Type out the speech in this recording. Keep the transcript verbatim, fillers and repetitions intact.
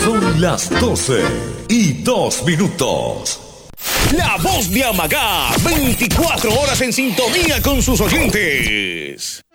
Son las doce y dos minutos. La voz de Amagá, veinticuatro horas en sintonía con sus oyentes.